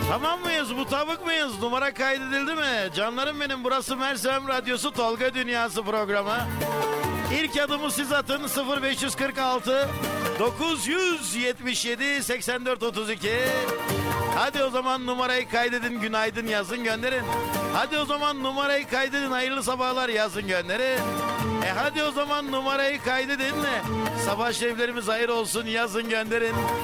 Tamam mıyız? Mutabık mıyız? Numara kaydedildi mi? Canlarım benim, burası Mersem Radyosu Tolga Dünyası programı. İlk adımı siz atın. 0546 977 84 32. Hadi o zaman numarayı kaydedin, günaydın yazın, gönderin. Hadi o zaman numarayı kaydedin, hayırlı sabahlar yazın, gönderin. Hadi o zaman numarayı kaydedin. Sabah şeriflerimiz hayır olsun yazın, gönderin.